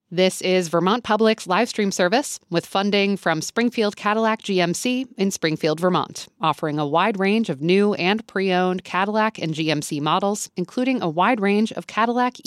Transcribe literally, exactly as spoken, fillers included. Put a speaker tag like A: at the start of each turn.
A: This is Vermont Public's live stream service with funding from Springfield Cadillac G M C in Springfield, Vermont, offering a wide range of new and pre-owned Cadillac and G M C models, including a wide range of Cadillac